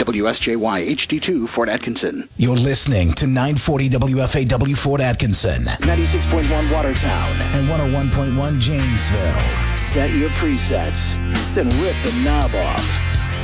WSJY HD2 Fort Atkinson. You're listening to 940 WFAW Fort Atkinson, 96.1 Watertown, and 101.1 Janesville. Set your presets, then rip the knob off.